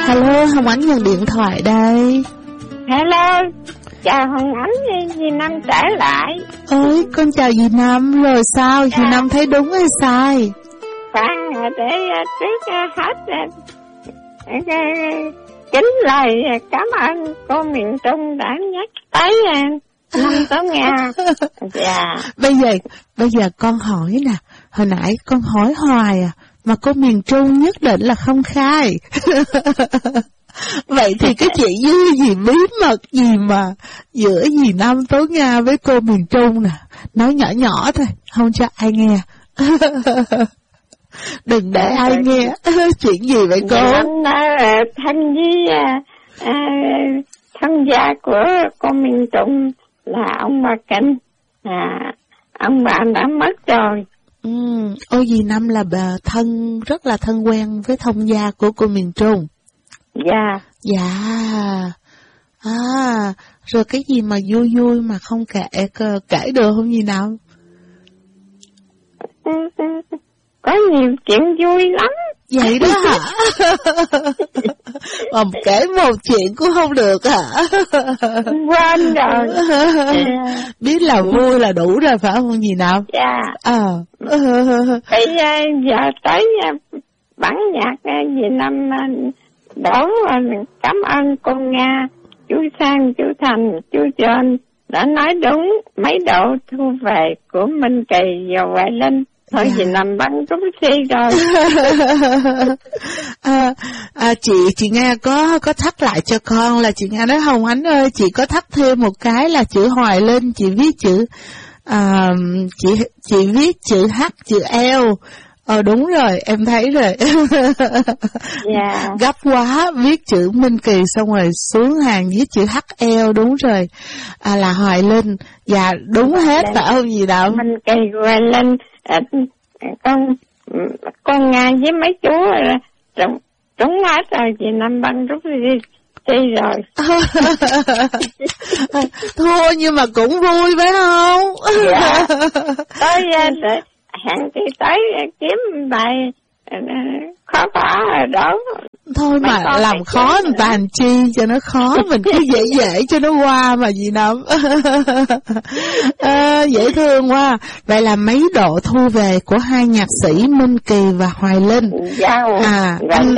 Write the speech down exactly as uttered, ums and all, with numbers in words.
Hello, Hồng Ánh nhận điện thoại đây. Hello, chào Hồng Ánh, dì Năm trở lại. Ôi, con chào dì Năm, rồi sao? Dì à. Năm thấy đúng hay sai? Khoan, để trước hết kính lời cảm ơn cô miền Trung đã nhắc tới Năm Tố Nga. Dạ. Bây giờ, bây giờ con hỏi nè, hồi nãy con hỏi hoài à, mà cô miền Trung nhất định là không khai. Vậy thì cái chuyện vui gì, bí mật gì mà giữa dì Năm Tố Nga với cô miền Trung nè, nói nhỏ nhỏ thôi, không cho ai nghe. Đừng để ai nghe. Chuyện gì vậy cô? Năm thân với à, thân gia của cô miền Trung là ông bà Kinh, à, ông bà đã mất rồi. Ừ, ôi dì Năm là bà thân, rất là thân quen với thông gia của cô miền Trung. Dạ. Dạ. À, rồi cái gì mà vui vui mà không kể, kể được không gì nào? Có nhiều chuyện vui lắm. Vậy đó hả? Mà kể một chuyện cũng không được hả? Quên rồi. Biết là vui là đủ rồi phải không gì nào? Dạ. Ờ. Bây giờ tới bản nhạc gì Năm đổ cảm ơn cô Nga, chú Sang, chú Thành, chú John đã nói đúng mấy độ thu về của Minh Kỳ và Hoài Linh. Thôi dạ. Gì Năm bắn trúng xe rồi. à, à, chị chị Nga có có thắt lại cho con là chị Nga nói Hồng Ánh ơi, chị có thắt thêm một cái là chữ Hoài Linh, chị viết chữ à, chị chị viết chữ H, chữ L. Ờ đúng rồi, em thấy rồi. Yeah. Gấp quá, viết chữ Minh Kỳ xong rồi xuống hàng viết chữ hát lờ, đúng rồi. À, là Hoài Linh. Dạ đúng Hoài hết Linh. Phải không gì đâu? Minh Kỳ, Hoài Linh, à, con con Nga với mấy chú trúng trúng hết rồi, chị Năm băng rút đi đi rồi. Thua nhưng mà cũng vui phải không? Dạ. Tới để hẹn thì tới kiếm bài khó khó rồi đó. Thôi mà làm khó người ta làm chi cho nó khó, mình cứ dễ dễ cho nó qua mà gì đâu. À, dễ thương quá. Vậy là mấy độ thu về của hai nhạc sĩ Minh Kỳ và Hoài Linh? Dạ, à, anh,